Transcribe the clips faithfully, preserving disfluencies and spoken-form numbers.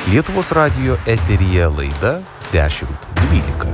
Lietuvos radijo eteryje laida dešimt dvylika.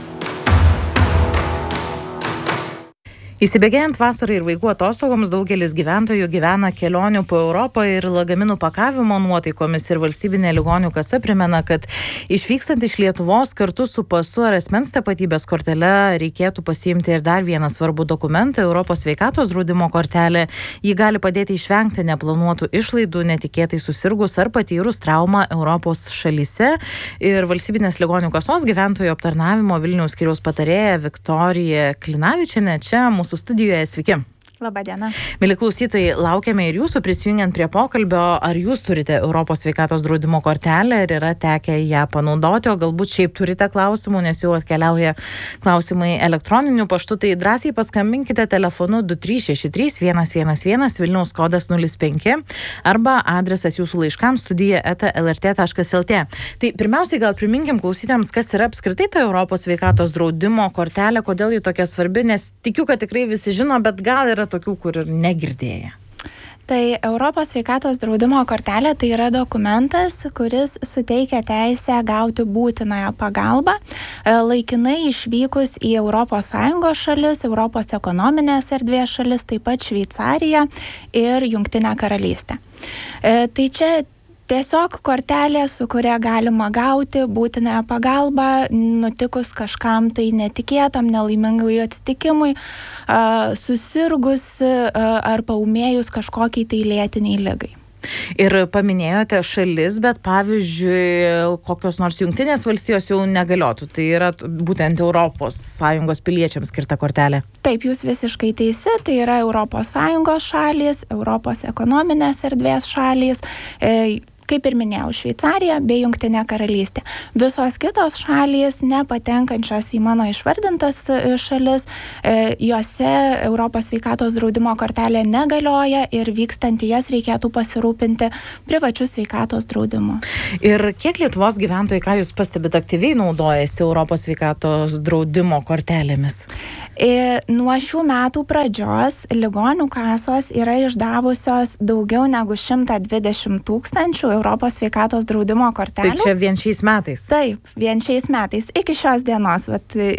Įsibėgėjant vasarai ir vaikų atostogoms daugelis gyventojų gyvena kelionių po Europą ir lagaminų pakavimo nuotaikomis ir valstybinė ligonių kasa primena, kad išvykstant iš Lietuvos kartu su pasu ar asmens tapatybės kortele reikėtų pasiimti ir dar vieną svarbų dokumentą – Europos sveikatos draudimo kortelę. Ji gali padėti išvengti neplanuotų išlaidų, netikėtai susirgus ar patyrus traumą Europos šalyse. Ir valstybinės ligonių kasos gyventojų aptarnavimo Vilniaus skyriaus patarėja Viktorija Klinavičienė čia mūsų studijoje. Sveiki. Labadiena. Mili klausytojai, laukiame ir jūsų prisijungiant prie pokalbio, ar jūs turite Europos sveikatos draudimo kortelę ir yra tekę ją panaudoti, o galbūt šiaip turite klausimų, nes jau atkeliauja klausimai elektroniniu paštu, tai drąsiai paskambinkite telefonu du trys šeši trys vienas vienas vienas, Vilniaus kodas nulis penki, arba adresas jūsų laiškams studija eta lrt taškas lt. Tai pirmiausiai gal priminkim klausytėms, kas yra apskritai ta Europos sveikatos draudimo kortelė, kodėl ji tokia svarbi, nes tikiu, kad tikrai visi žino, bet gal yra tokių, kur ir negirdėję. Tai Europos sveikatos draudimo kortelė tai yra dokumentas, kuris suteikia teisę gauti būtinąją pagalbą laikinai išvykus į Europos Sąjungos šalis, Europos ekonominės erdvės šalis, taip pat Šveicariją ir Jungtinę karalystę. Tai čia tiesiog kortelė, su kuria galima gauti būtinąją pagalbą, nutikus kažkam tai netikėtam, nelaimingui atsitikimui, susirgus ar paūmėjus kažkokiai tai lėtiniai ligai. Ir paminėjote šalis, bet pavyzdžiui, kokios nors Jungtinės valstijos jau negaliotų. Tai yra būtent Europos Sąjungos piliečiams skirta kortelė. Taip, jūs visiškai teisi, tai yra Europos Sąjungos šalys, Europos ekonominės erdvės šalys, e, kaip ir minėjau, Šveicarija bei Jungtinė karalystė. Visos kitos šalys, nepatenkančios į mano išvardintas šalis, e, jose Europos sveikatos draudimo kortelė negalioja ir vykstant į jas reikėtų pasirūpinti privačių sveikatos draudimu. Ir kiek Lietuvos gyventojai, ką jūs pastebit, aktyviai naudojasi Europos sveikatos draudimo kortelėmis? E, nuo šių metų pradžios ligonių kasos yra išdavusios daugiau negu šimtą dvidešimt tūkstančių Europos sveikatos draudimo kortelių. Tai čia vien šiais metais? Taip, vien šiais metais. Iki šios dienos, vat,